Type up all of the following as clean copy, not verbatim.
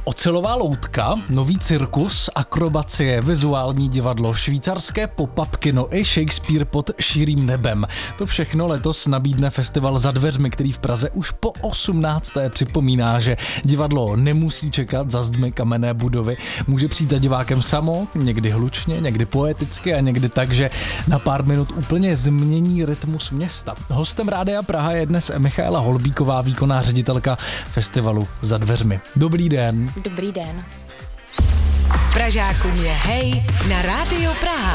Ocelová loutka, nový cirkus, akrobacie, vizuální divadlo, švýcarské pop-up kino i Shakespeare pod širým nebem. To všechno letos nabídne festival Za dveřmi, který v Praze už po 18. připomíná, že divadlo nemusí čekat za zdmi kamenné budovy. Může přijít za divákem samo, někdy hlučně, někdy poeticky a někdy tak, že na pár minut úplně změní rytmus města. Hostem Rádia Praha je dnes Michaela Holbíková, výkonná ředitelka festivalu Za dveřmi. Dobrý den. Dobrý den. Pražákům je hej na Rádio Praha.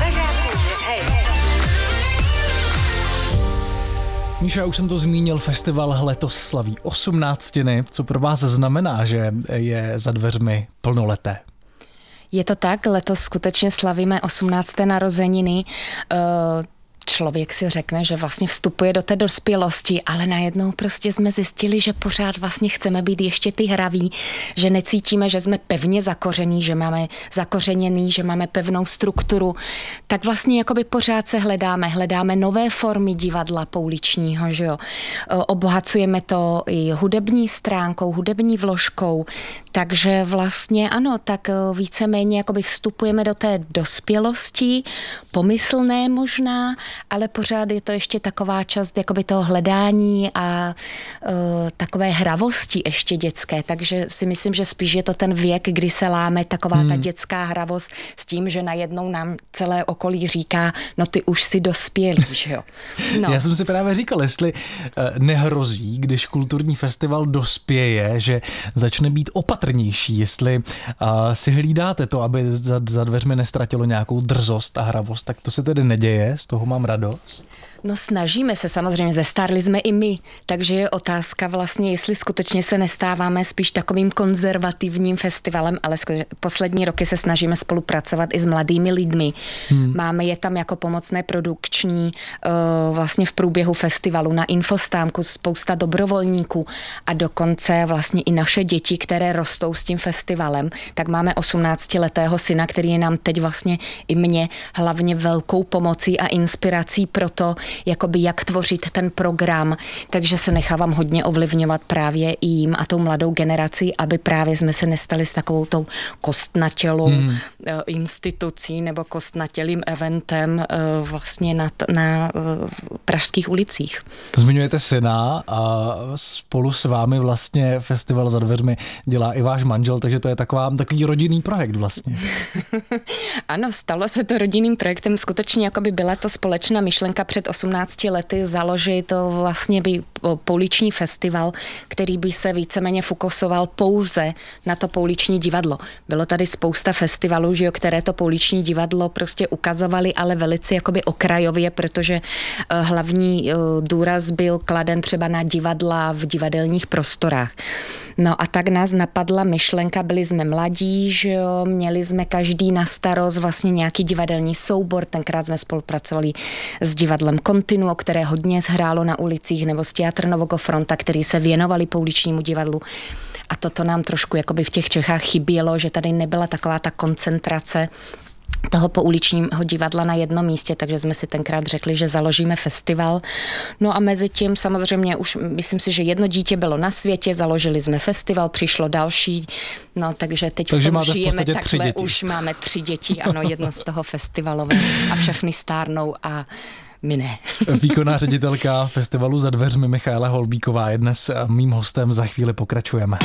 Míša, už jsem to zmínil, festival letos slaví 18. Co pro vás znamená, že je Za dveřmi plnoleté? Je to tak, letos skutečně slavíme 18. narozeniny. Člověk si řekne, že vlastně vstupuje do té dospělosti, ale najednou prostě jsme zjistili, že pořád vlastně chceme být ještě ty hraví, že necítíme, že jsme pevně zakořený, že máme zakořeněný, že máme pevnou strukturu. Tak vlastně jakoby pořád se hledáme nové formy divadla pouličního, že jo. Obohacujeme to i hudební stránkou, hudební vložkou, takže vlastně ano, tak víceméně jakoby vstupujeme do té dospělosti, pomyslné možná, ale pořád je to ještě taková část jakoby toho hledání a takové hravosti ještě dětské, takže si myslím, že spíš je to ten věk, kdy se láme taková ta dětská hravost s tím, že najednou nám celé okolí říká, no ty už si dospělý, že jo. No. Já jsem si právě říkal, jestli nehrozí, když kulturní festival dospěje, že začne být opatrnější, jestli si hlídáte to, aby za dveřmi nestratilo nějakou drzost a hravost, tak to se tedy neděje, z toho mám radost. No snažíme se samozřejmě, zestárli jsme i my, takže je otázka vlastně, jestli skutečně se nestáváme spíš takovým konzervativním festivalem, ale poslední roky se snažíme spolupracovat i s mladými lidmi. Máme je tam jako pomocné produkční vlastně v průběhu festivalu na infostánku spousta dobrovolníků a dokonce vlastně i naše děti, které rostou s tím festivalem, tak máme 18letého syna, který je nám teď vlastně i mě hlavně velkou pomocí a inspirací pro to, jakoby jak tvořit ten program, takže se nechávám hodně ovlivňovat právě i jim a tou mladou generací, aby právě jsme se nestali s takovou tou kostnatělou institucí nebo kostnatělým eventem vlastně na pražských ulicích. Zmiňujete syna a spolu s vámi vlastně festival Za dveřmi dělá i váš manžel, takže to je takový rodinný projekt vlastně. Ano, stalo se to rodinným projektem, skutečně jakoby byla to společná myšlenka před 18 lety založit vlastně by pouliční festival, který by se víceméně fokusoval pouze na to pouliční divadlo. Bylo tady spousta festivalů, že jo, které to pouliční divadlo prostě ukazovali, ale velice jakoby okrajově, protože hlavní důraz byl kladen třeba na divadla v divadelních prostorách. No a tak nás napadla myšlenka, byli jsme mladí, že jo, měli jsme každý na starost vlastně nějaký divadelní soubor, tenkrát jsme spolupracovali s divadlem Continuo, které hodně hrálo na ulicích, nebo s Teatr Nového fronta, který se věnovali pouličnímu divadlu. A toto nám trošku jakoby v těch Čechách chybělo, že tady nebyla taková ta koncentrace toho pouličního divadla na jednom místě, takže jsme si tenkrát řekli, že založíme festival. No a mezi tím samozřejmě už myslím si, že jedno dítě bylo na světě, založili jsme festival, přišlo další, no takže teď v tom žijeme takhle, už máme 3 děti, ano, jedno z toho festivalové a všechny stárnou a my ne. Výkonná ředitelka festivalu Za dveřmi Michaela Holbíková je dnes mým hostem, za chvíli pokračujeme.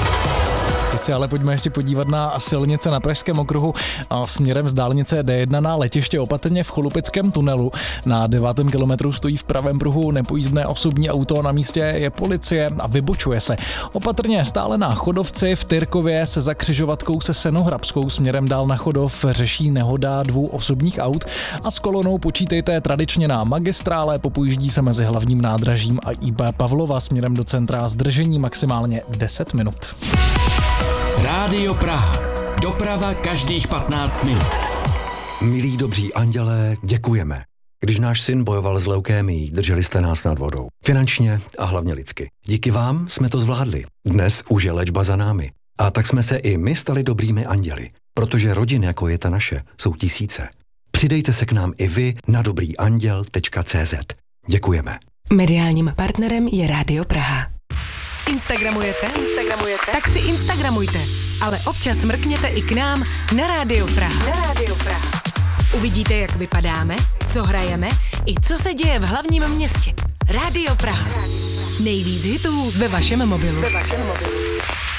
Teď se ale pojďme ještě podívat na silnice na Pražském okruhu směrem z dálnice D1 na letiště opatrně v Cholupickém tunelu. Na 9. kilometru stojí v pravém pruhu nepojízdné osobní auto, na místě je policie a vybočuje se. Opatrně stále na Chodovci v Tyrkově se za křižovatkou se Senohrabskou směrem dál na Chodov řeší nehoda 2 osobních aut a s kolonou počítejte tradičně na magistrále, popojíždí se mezi hlavním nádražím a IB Pavlova směrem do centra zdržení maximálně 10 minut. Rádio Praha. Doprava každých 15 minut. Milí dobří andělé, děkujeme. Když náš syn bojoval s leukémií, drželi jste nás nad vodou. Finančně a hlavně lidsky. Díky vám jsme to zvládli. Dnes už je léčba za námi. A tak jsme se i my stali dobrými anděli. Protože rodin, jako je ta naše, jsou tisíce. Přidejte se k nám i vy na dobrýanděl.cz. Děkujeme. Mediálním partnerem je Rádio Praha. Instagramujete? Tak si instagramujte, ale občas mrkněte i k nám na Rádio Praha. Uvidíte, jak vypadáme, co hrajeme i co se děje v hlavním městě. Rádio Praha. Nejvíc hitů ve vašem mobilu.